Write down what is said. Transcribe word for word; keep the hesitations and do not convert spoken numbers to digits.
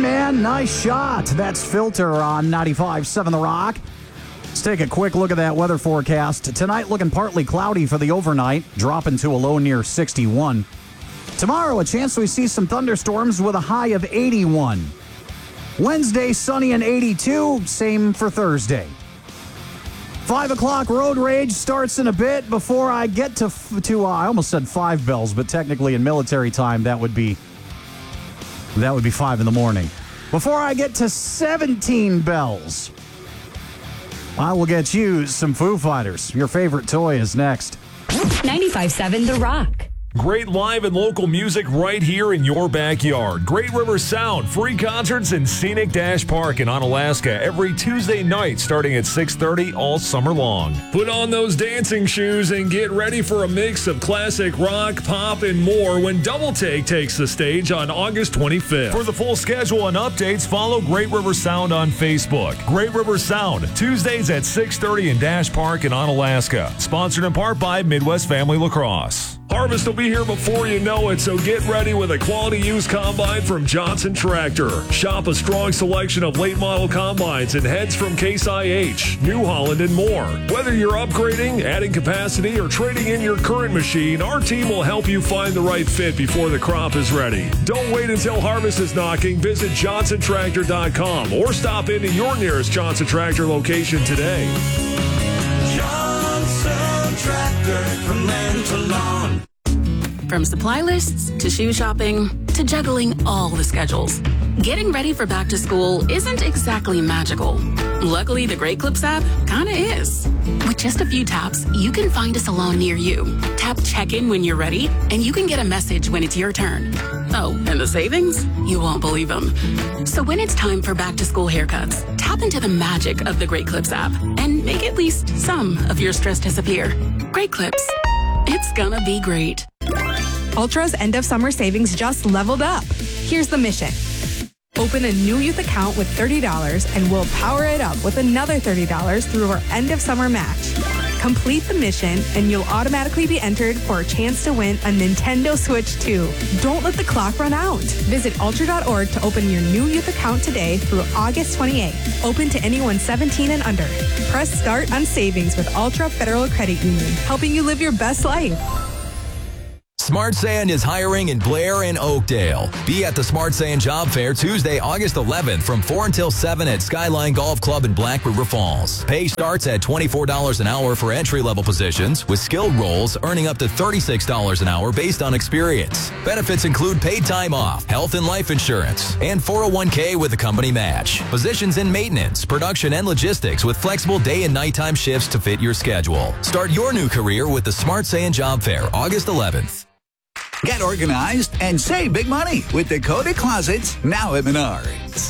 man, nice shot. That's Filter on ninety-five point seven The Rock. Let's take a quick look at that weather forecast. Tonight looking partly cloudy for the overnight, dropping to a low near sixty-one. Tomorrow, a chance we see some thunderstorms with a high of eighty-one. Wednesday, sunny and eighty-two. Same for Thursday. Five o'clock road rage starts in a bit. Before I get to, to uh, I almost said five bells, but technically in military time, that would be, that would be five in the morning. Before I get to seventeen bells, I will get you some Foo Fighters. Your favorite toy is next. ninety-five point seven The Rock. Great live and local music right here in your backyard. Great River Sound, free concerts in Scenic Dash Park in Onalaska every Tuesday night starting at six thirty all summer long. Put on those dancing shoes and get ready for a mix of classic rock, pop, and more when Double Take takes the stage on August twenty-fifth. For the full schedule and updates, follow Great River Sound on Facebook. Great River Sound, Tuesdays at six thirty in Dash Park in Onalaska. Sponsored in part by Midwest Family Lacrosse. Harvest will be here before you know it, so get ready with a quality used combine from Johnson Tractor. Shop a strong selection of late model combines and heads from Case I H, New Holland, and more. Whether you're upgrading, adding capacity, or trading in your current machine, our team will help you find the right fit before the crop is ready. Don't wait until harvest is knocking. Visit johnson tractor dot com or stop into your nearest Johnson Tractor location today. Johnson Tractor, from land to lawn. From supply lists to shoe shopping to juggling all the schedules, getting ready for back to school isn't exactly magical. Luckily, the Great Clips app kinda is. With just a few taps, you can find a salon near you. Tap check-in when you're ready, and you can get a message when it's your turn. Oh, and the savings? You won't believe them. So when it's time for back to school haircuts, tap into the magic of the Great Clips app and make at least some of your stress disappear. Great Clips. It's gonna be great. Ultra's end of summer savings just leveled up. Here's the mission. Open a new youth account with thirty dollars and we'll power it up with another thirty dollars through our end of summer match. Complete the mission and you'll automatically be entered for a chance to win a Nintendo Switch two. Don't let the clock run out. Visit ultra dot org to open your new youth account today through August twenty-eighth. Open to anyone seventeen and under. Press start on savings with Ultra Federal Credit Union, helping you live your best life. Smart Sand is hiring in Blair and Oakdale. Be at the Smart Sand Job Fair Tuesday, August eleventh from four until seven at Skyline Golf Club in Black River Falls. Pay starts at twenty-four dollars an hour for entry-level positions, with skilled roles earning up to thirty-six dollars an hour based on experience. Benefits include paid time off, health and life insurance, and four oh one k with a company match. Positions in maintenance, production, and logistics with flexible day and nighttime shifts to fit your schedule. Start your new career with the Smart Sand Job Fair, August eleventh. Get organized and save big money with Dakota Closets now at Menards.